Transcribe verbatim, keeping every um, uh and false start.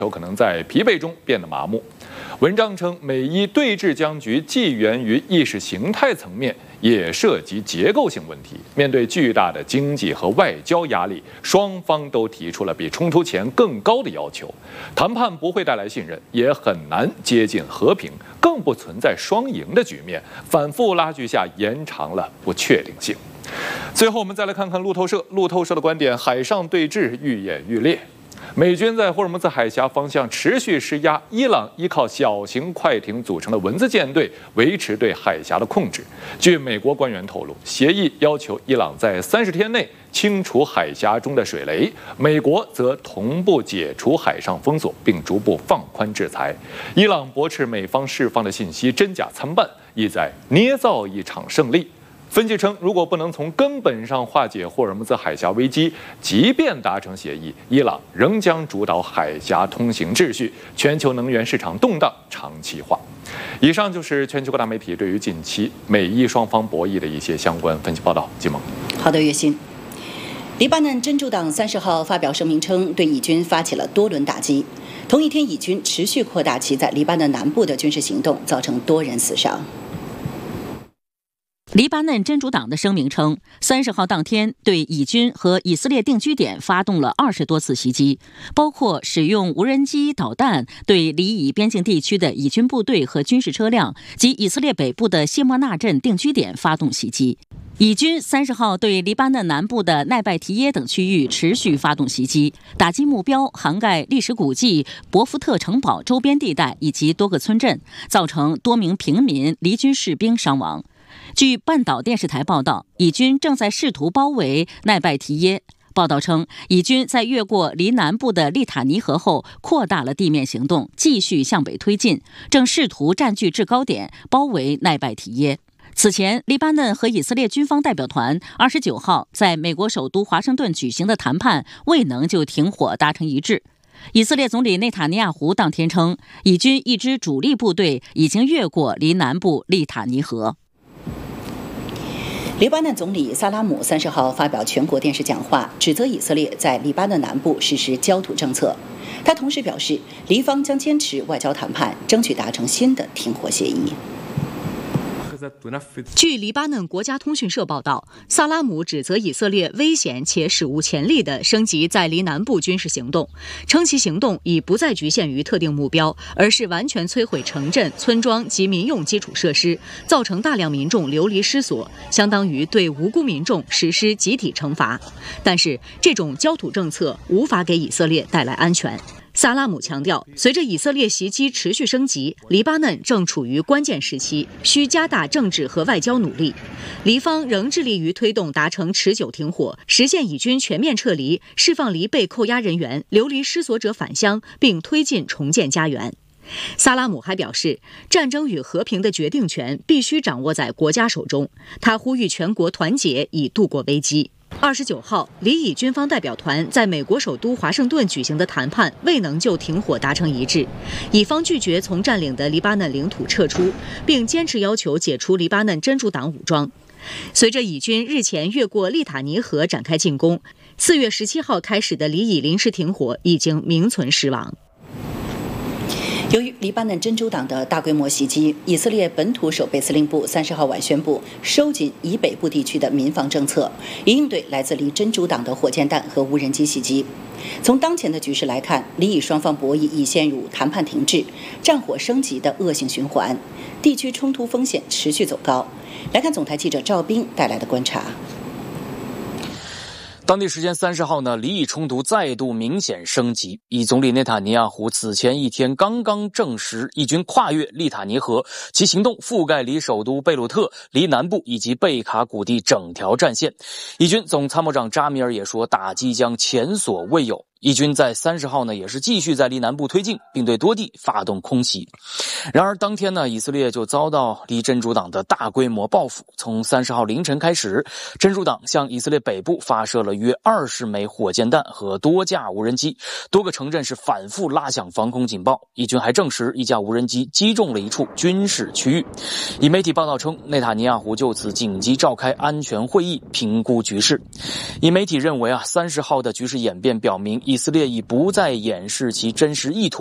有可能在疲惫中变得麻木。文章称，美伊对峙僵局既源于意识形态层面，也涉及结构性问题。面对巨大的经济和外交压力，双方都提出了比冲突前更高的要求。谈判不会带来信任，也很难接近和平，更不存在双赢的局面。反复拉锯下，延长了不确定性。最后，我们再来看看路透社。路透社的观点：海上对峙愈演愈烈。美军在霍尔木兹海峡方向持续施压，伊朗依靠小型快艇组成的蚊子舰队维持对海峡的控制。据美国官员透露，协议要求伊朗在三十天内清除海峡中的水雷，美国则同步解除海上封锁，并逐步放宽制裁。伊朗驳斥美方释放的信息真假参半，意在捏造一场胜利。分析称，如果不能从根本上化解霍尔木兹海峡危机，即便达成协议，伊朗仍将主导海峡通行秩序，全球能源市场动荡长期化。以上就是全球各大媒体对于近期美伊双方博弈的一些相关分析报道。金萌， 好的，岳鑫。黎巴嫩真主党三十号发表声明称，对以军发起了多轮打击。同一天，以军持续扩大其在黎巴嫩南部的军事行动，造成多人死伤。 黎巴嫩真主党的声明称，三十号当天对以军和以色列定居点发动了二十多次袭击，包括使用无人机导弹对黎以边境地区的以军部队和军事车辆及以色列北部的谢莫纳镇定居点发动袭击。以军三十号对黎巴嫩南部的奈拜提耶等区域持续发动袭击，打击目标涵盖历史古迹博福特城堡周边地带以及多个村镇，造成多名平民、黎军士兵伤亡。据半岛电视台报道，以军正在试图包围奈拜提耶。报道称，以军在越过黎南部的利塔尼河后，扩大了地面行动，继续向北推进，正试图占据制高点，包围奈拜提耶。此前，黎巴嫩和以色列军方代表团二十九号在美国首都华盛顿举行的谈判未能就停火达成一致。以色列总理内塔尼亚胡当天称，以军一支主力部队已经越过黎南部利塔尼河。 黎巴嫩总理萨拉姆三十号发表全国电视讲话，指责以色列在黎巴嫩南部实施焦土政策。他同时表示，黎方将坚持外交谈判，争取达成新的停火协议。 据黎巴嫩国家通讯社报道，萨拉姆指责以色列危险且史无前例地升级在黎南部军事行动，称其行动已不再局限于特定目标，而是完全摧毁城镇、村庄及民用基础设施，造成大量民众流离失所，相当于对无辜民众实施集体惩罚。但是，这种焦土政策无法给以色列带来安全。萨拉姆强调，随着以色列袭击持续升级，黎巴嫩正处于关键时期，需加大政治和外交努力。黎方仍致力于推动达成持久停火，实现以军全面撤离，释放黎被扣押人员、流离失所者返乡，并推进重建家园。萨拉姆还表示，战争与和平的决定权必须掌握在国家手中。他呼吁全国团结，以度过危机。二十九号，黎以军方代表团在美国首都华盛顿举行的谈判未能就停火达成一致，以方拒绝从占领的黎巴嫩领土撤出，并坚持要求解除黎巴嫩真主党武装。随着以军日前越过利塔尼河展开进攻，四月十七号开始的黎以临时停火已经名存实亡。 由于黎巴嫩真主党的大规模袭击，以色列本土守备司令部三十号晚宣布收紧以北部地区的民防政策，以应对来自黎真主党的火箭弹和无人机袭击。从当前的局势来看，黎以双方博弈已陷入谈判停滞、战火升级的恶性循环，地区冲突风险持续走高。来看总台记者赵斌带来的观察。 当地时间三十号呢，黎以冲突再度明显升级。以总理内塔尼亚胡此前一天刚刚证实，以军跨越利塔尼河，其行动覆盖黎首都贝鲁特、黎南部以及贝卡谷地整条战线。以军总参谋长扎米尔也说，打击将前所未有。以军在三十号呢，也是继续在黎南部推进，并对多地发动空袭。然而当天呢，以色列就遭到黎真主党的大规模报复。从三十号凌晨开始，真主党向以色列北部发射了约二十枚火箭弹和多架无人机，多个城镇是反复拉响防空警报。以军还证实，一架无人机击中了一处军事区域。以媒体报道称，内塔尼亚胡就此紧急召开安全会议，评估局势。以媒体认为啊，三十号的局势演变表明， 以色列已不再掩饰其真实意图。